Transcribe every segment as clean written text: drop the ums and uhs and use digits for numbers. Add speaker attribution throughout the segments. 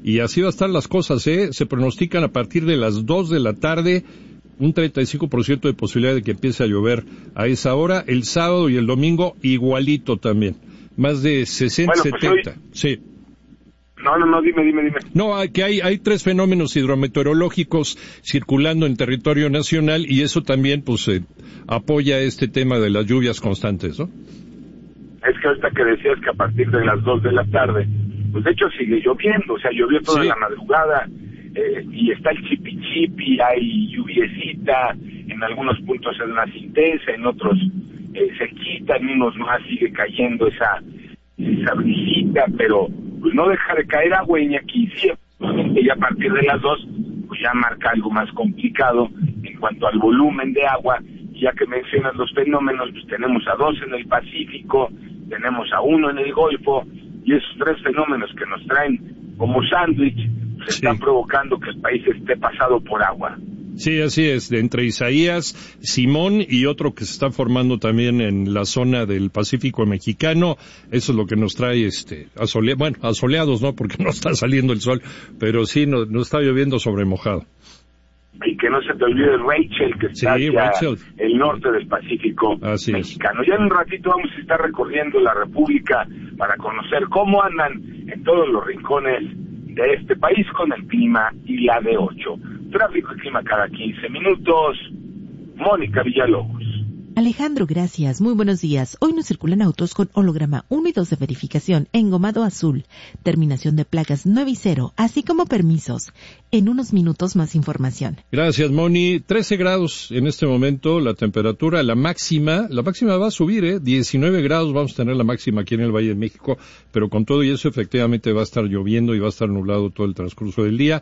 Speaker 1: y así va a estar las cosas, se pronostican a partir de las 2 de la tarde, un 35% de posibilidad de que empiece a llover a esa hora, el sábado y el domingo igualito también, más de 60, bueno, pues 70, hoy... sí.
Speaker 2: No, dime.
Speaker 1: No, que hay 3 fenómenos hidrometeorológicos circulando en territorio nacional y eso también, pues, apoya este tema de las lluvias constantes, ¿no?
Speaker 2: Es que ahorita que decías que a partir de las 2 de la tarde, pues de hecho sigue lloviendo, o sea, llovió toda la madrugada, y está el chipi, hay lluviecita, en algunos puntos es más intensa, en otros se quita, en unos más sigue cayendo esa brisita, pero pues no deja de caer agua, y aquí sí, y a partir de las 2, pues ya marca algo más complicado en cuanto al volumen de agua. Ya que mencionas los fenómenos, pues tenemos a 2 en el Pacífico, tenemos a 1 en el Golfo, y esos 3 fenómenos que nos traen como sándwich, pues están provocando que el país esté pasado por agua.
Speaker 1: Sí, así es, entre Isaías, Simón y otro que se está formando también en la zona del Pacífico mexicano, eso es lo que nos trae asoleados, ¿no? Porque no está saliendo el sol, pero sí nos está lloviendo sobre mojado.
Speaker 2: Y que no se te olvide Rachel, que está hacia el norte del Pacífico mexicano. Ya en un ratito vamos a estar recorriendo la República para conocer cómo andan en todos los rincones de este país con el clima y la de 8. Tráfico y clima cada 15 minutos. Mónica Villalobos.
Speaker 3: Alejandro, gracias. Muy buenos días. Hoy nos circulan autos con holograma 1 y 2 de verificación, engomado azul, terminación de placas 9 y 0, así como permisos. En unos minutos más información.
Speaker 1: Gracias, Moni. 13 grados en este momento, la temperatura, la máxima va a subir, 19 grados vamos a tener la máxima aquí en el Valle de México, pero con todo y eso efectivamente va a estar lloviendo y va a estar nublado todo el transcurso del día.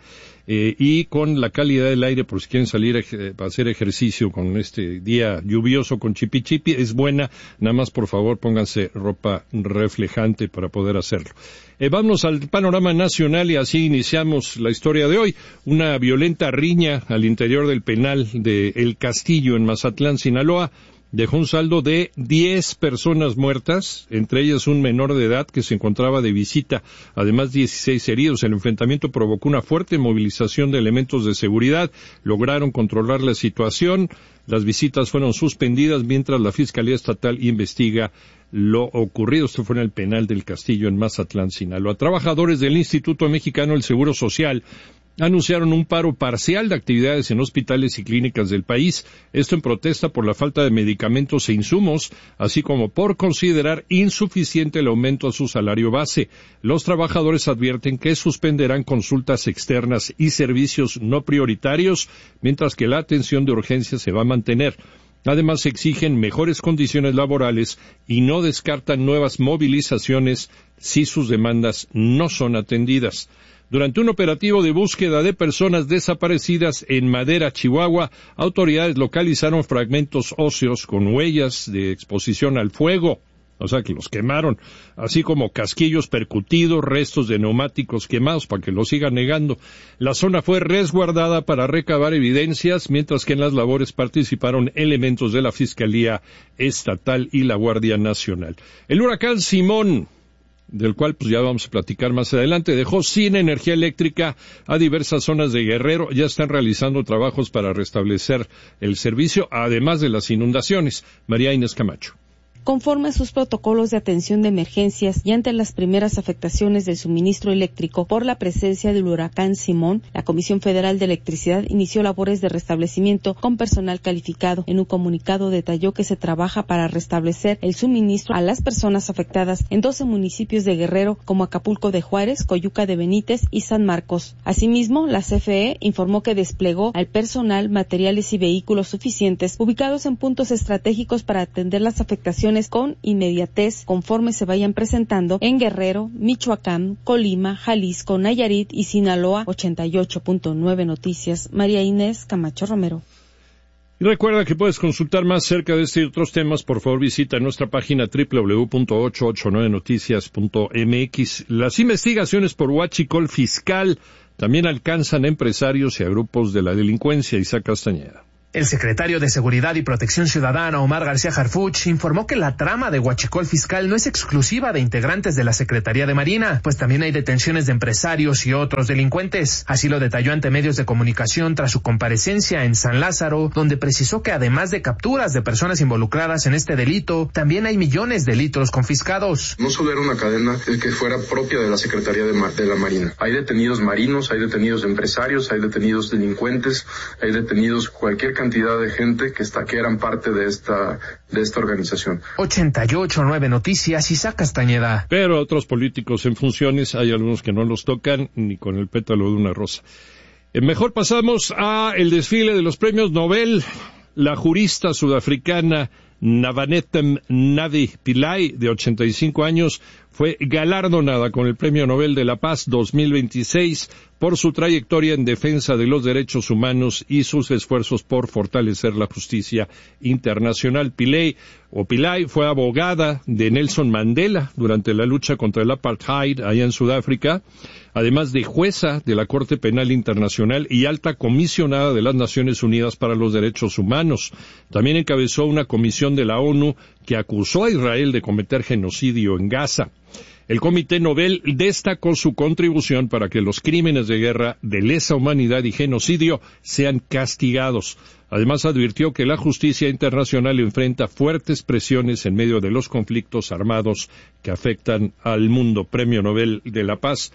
Speaker 1: Y con la calidad del aire, por si quieren salir a hacer ejercicio con este día lluvioso con chipi, es buena, nada más por favor pónganse ropa reflejante para poder hacerlo. Vamos al panorama nacional y así iniciamos la historia de hoy. Una violenta riña al interior del penal de El Castillo en Mazatlán, Sinaloa, dejó un saldo de 10 personas muertas, entre ellas un menor de edad que se encontraba de visita, además 16 heridos. El enfrentamiento provocó una fuerte movilización de elementos de seguridad, lograron controlar la situación, las visitas fueron suspendidas mientras la Fiscalía Estatal investiga lo ocurrido. Esto fue en el penal del Castillo en Mazatlán, Sinaloa. Trabajadores del Instituto Mexicano del Seguro Social anunciaron un paro parcial de actividades en hospitales y clínicas del país, esto en protesta por la falta de medicamentos e insumos, así como por considerar insuficiente el aumento a su salario base. Los trabajadores advierten que suspenderán consultas externas y servicios no prioritarios, mientras que la atención de urgencia se va a mantener. Además, exigen mejores condiciones laborales y no descartan nuevas movilizaciones si sus demandas no son atendidas. Durante un operativo de búsqueda de personas desaparecidas en Madera, Chihuahua, autoridades localizaron fragmentos óseos con huellas de exposición al fuego, o sea que los quemaron, así como casquillos percutidos, restos de neumáticos quemados, para que lo sigan negando. La zona fue resguardada para recabar evidencias, mientras que en las labores participaron elementos de la Fiscalía Estatal y la Guardia Nacional. El huracán Simón, del cual pues ya vamos a platicar más adelante, dejó sin energía eléctrica a diversas zonas de Guerrero. Ya están realizando trabajos para restablecer el servicio, además de las inundaciones. María Inés Camacho.
Speaker 4: Conforme a sus protocolos de atención de emergencias y ante las primeras afectaciones del suministro eléctrico por la presencia del huracán Simón, la Comisión Federal de Electricidad inició labores de restablecimiento con personal calificado. En un comunicado detalló que se trabaja para restablecer el suministro a las personas afectadas en 12 municipios de Guerrero, como Acapulco de Juárez, Coyuca de Benítez y San Marcos. Asimismo, la CFE informó que desplegó al personal, materiales y vehículos suficientes ubicados en puntos estratégicos para atender las afectaciones con inmediatez conforme se vayan presentando en Guerrero, Michoacán, Colima, Jalisco, Nayarit y Sinaloa. 88.9 Noticias, María Inés Camacho Romero.
Speaker 1: Y recuerda que puedes consultar más acerca de este y otros temas. Por favor, visita nuestra página www.889noticias.mx. Las investigaciones por huachicol fiscal también alcanzan a empresarios y a grupos de la delincuencia. Isaac Castañeda.
Speaker 5: El secretario de Seguridad y Protección Ciudadana, Omar García Harfuch, informó que la trama de huachicol fiscal no es exclusiva de integrantes de la Secretaría de Marina, pues también hay detenciones de empresarios y otros delincuentes. Así lo detalló ante medios de comunicación tras su comparecencia en San Lázaro, donde precisó que además de capturas de personas involucradas en este delito, también hay millones de litros confiscados.
Speaker 6: No solo era una cadena que fuera propia de la Secretaría de la Marina. Hay detenidos marinos, hay detenidos empresarios, hay detenidos delincuentes, hay detenidos cualquier cantidad de gente que eran parte de esta organización.
Speaker 5: 88.9 Noticias, Isaac Castañeda.
Speaker 1: Pero otros políticos en funciones, hay algunos que no los tocan ni con el pétalo de una rosa. Mejor pasamos a el desfile de los premios Nobel. La jurista sudafricana Navanetem Navi Pillay, de 85 años, fue galardonada con el Premio Nobel de la Paz 2026 por su trayectoria en defensa de los derechos humanos y sus esfuerzos por fortalecer la justicia internacional. Pillay fue abogada de Nelson Mandela durante la lucha contra el apartheid allá en Sudáfrica, además de jueza de la Corte Penal Internacional y alta comisionada de las Naciones Unidas para los Derechos Humanos. También encabezó una comisión de la ONU que acusó a Israel de cometer genocidio en Gaza. El Comité Nobel destacó su contribución para que los crímenes de guerra, de lesa humanidad y genocidio sean castigados. Además, advirtió que la justicia internacional enfrenta fuertes presiones en medio de los conflictos armados que afectan al mundo. Premio Nobel de la Paz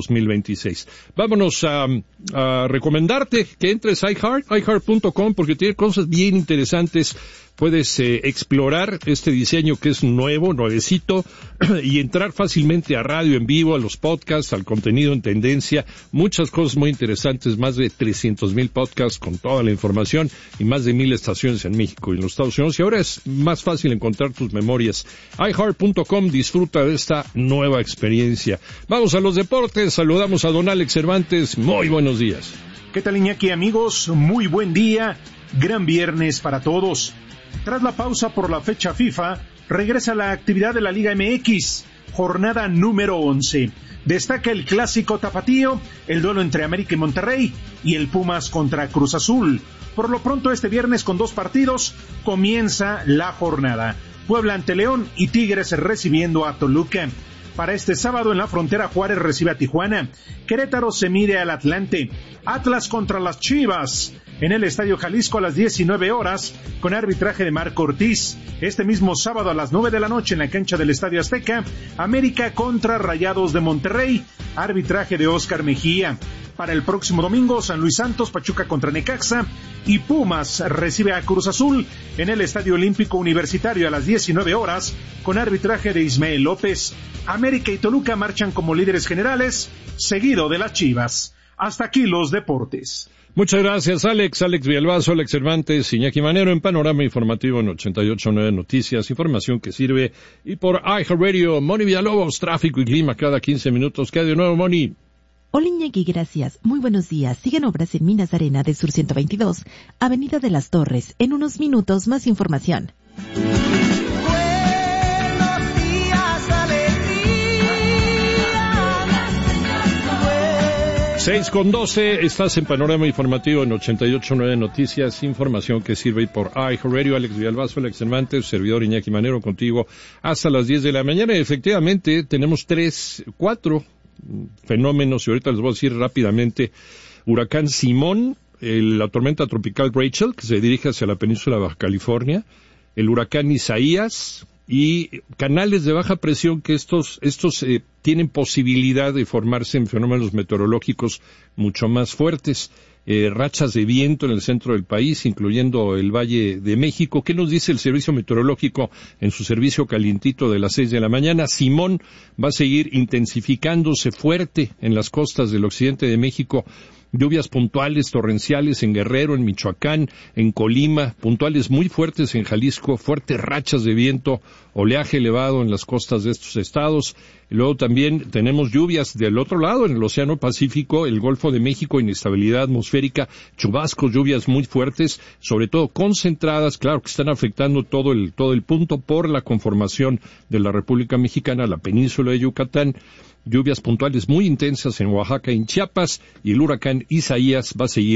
Speaker 1: 2026. Vámonos a recomendarte que entres a iHeart.com porque tiene cosas bien interesantes. Puedes explorar este diseño que es nuevecito, y entrar fácilmente a radio en vivo, a los podcasts, al contenido en tendencia. Muchas cosas muy interesantes, más de 300,000 podcasts con toda la información y más de 1,000 estaciones en México y en los Estados Unidos. Y ahora es más fácil encontrar tus memorias. iHeart.com, disfruta de esta nueva experiencia. Vamos a los deportes. Saludamos a don Alex Cervantes. Muy buenos días.
Speaker 7: ¿Qué tal, Iñaki, amigos? Muy buen día. Gran viernes para todos. Tras la pausa por la fecha FIFA, regresa la actividad de la Liga MX, jornada número 11. Destaca el clásico tapatío, el duelo entre América y Monterrey, y el Pumas contra Cruz Azul. Por lo pronto, este viernes con 2 partidos, comienza la jornada. Puebla ante León y Tigres recibiendo a Toluca. Para este sábado en la frontera, Juárez recibe a Tijuana. Querétaro se mide al Atlante. Atlas contra las Chivas en el Estadio Jalisco a las 19 horas con arbitraje de Marco Ortiz. Este mismo sábado a las 9 de la noche en la cancha del Estadio Azteca, América contra Rayados de Monterrey, arbitraje de Óscar Mejía. Para el próximo domingo, San Luis Santos, Pachuca contra Necaxa y Pumas recibe a Cruz Azul en el Estadio Olímpico Universitario a las 19 horas con arbitraje de Ismael López. América y Toluca marchan como líderes generales, seguido de las Chivas. Hasta aquí los deportes.
Speaker 1: Muchas gracias, Alex Villalbazo, Alex Cervantes, Iñaki Manero en Panorama Informativo en 88.9 Noticias, información que sirve, y por iHeartRadio. Moni Villalobos, tráfico y clima cada 15 minutos. ¿Qué hay de nuevo, Moni?
Speaker 3: Hola, Iñaki, gracias. Muy buenos días. Siguen obras en Minas Arena de Sur 122, Avenida de las Torres. En unos minutos, más información.
Speaker 1: 6:12, estás en Panorama Informativo en 88.9 Noticias, información que sirve por iHeartRadio. Alex Villalbazo, Alex Cervantes, servidor Iñaki Manero contigo hasta las 10 de la mañana. Efectivamente, tenemos 4 fenómenos y ahorita les voy a decir rápidamente. Huracán Simón, la tormenta tropical Rachel, que se dirige hacia la península de Baja California, el huracán Isaías y canales de baja presión que estos tienen posibilidad de formarse en fenómenos meteorológicos mucho más fuertes. Rachas de viento en el centro del país, incluyendo el Valle de México. ¿Qué nos dice el Servicio Meteorológico en su servicio calientito de las 6 de la mañana? Simón va a seguir intensificándose fuerte en las costas del occidente de México. Lluvias puntuales, torrenciales en Guerrero, en Michoacán, en Colima, puntuales muy fuertes en Jalisco, fuertes rachas de viento, oleaje elevado en las costas de estos estados. Y luego también tenemos lluvias del otro lado, en el Océano Pacífico, el Golfo de México, inestabilidad atmosférica, chubascos, lluvias muy fuertes, sobre todo concentradas, claro que están afectando todo el punto por la conformación de la República Mexicana, la península de Yucatán. Lluvias puntuales muy intensas en Oaxaca y en Chiapas, y el huracán Isaías va a seguir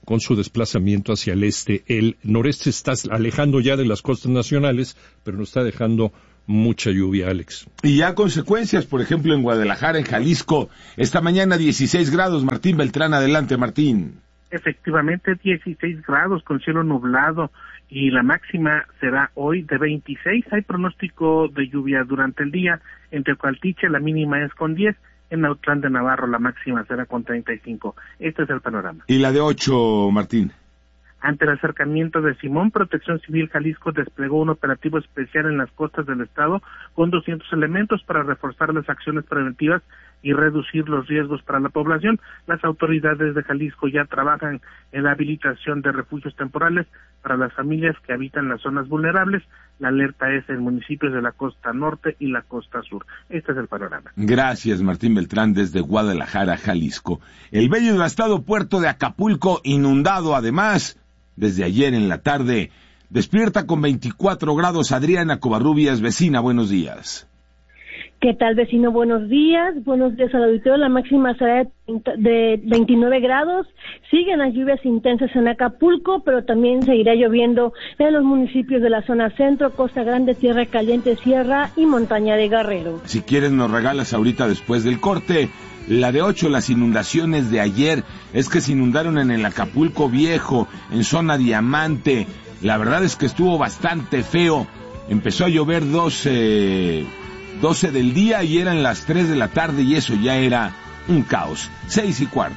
Speaker 1: con su desplazamiento hacia el este. El noreste está alejando ya de las costas nacionales, pero nos está dejando mucha lluvia, Alex.
Speaker 8: Y ya consecuencias, por ejemplo, en Guadalajara, en Jalisco, esta mañana 16 grados. Martín Beltrán, adelante, Martín.
Speaker 9: Efectivamente, 16 grados con cielo nublado y la máxima será hoy de 26. Hay pronóstico de lluvia durante el día. En Teocaltiche la mínima es con 10. En Autlán de Navarro la máxima será con 35. Este es el panorama.
Speaker 8: ¿Y la de 8, Martín?
Speaker 9: Ante el acercamiento de Simón, Protección Civil Jalisco desplegó un operativo especial en las costas del estado con 200 elementos para reforzar las acciones preventivas y reducir los riesgos para la población. Las autoridades de Jalisco ya trabajan en la habilitación de refugios temporales para las familias que habitan las zonas vulnerables. La alerta es en municipios de la costa norte y la costa sur. Este es el panorama.
Speaker 8: Gracias, Martín Beltrán, desde Guadalajara, Jalisco. El bello y devastado puerto de Acapulco inundado, además, desde ayer en la tarde. Despierta con 24 grados Adriana Covarrubias, vecina, buenos días.
Speaker 10: ¿Qué tal, vecino? Buenos días al auditorio. La máxima será de 29 grados. Siguen las lluvias intensas en Acapulco, pero también seguirá lloviendo en los municipios de la zona centro, Costa Grande, Tierra Caliente, Sierra y Montaña de Guerrero.
Speaker 8: Si quieres nos regalas ahorita después del corte. La de 8, las inundaciones de ayer, es que se inundaron en el Acapulco Viejo, en zona Diamante. La verdad es que estuvo bastante feo. Empezó a llover 12 del día y eran las 3 de la tarde y eso ya era un caos. 6:15.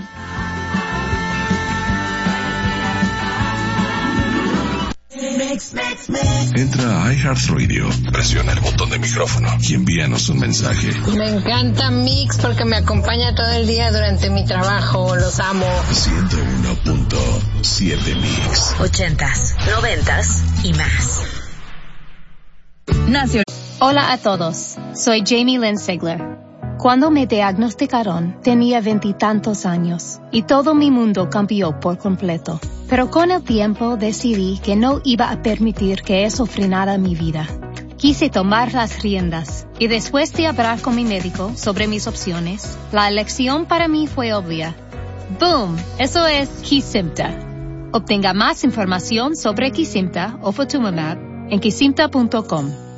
Speaker 11: Entra a iHeartRadio, presiona el botón de micrófono y envíanos un mensaje.
Speaker 12: Me encanta Mix porque me acompaña todo el día durante mi trabajo, los amo.
Speaker 11: 101.7 Mix.
Speaker 13: 80s, 90s y más.
Speaker 14: Hola a todos, soy Jamie Lynn Sigler. Cuando me diagnosticaron, tenía 20 y tantos años, y todo mi mundo cambió por completo. Pero con el tiempo decidí que no iba a permitir que eso frenara mi vida. Quise tomar las riendas, y después de hablar con mi médico sobre mis opciones, la elección para mí fue obvia. ¡Boom! Eso es Kesimpta. Obtenga más información sobre Kesimpta o Ofatumumab en kesimpta.com.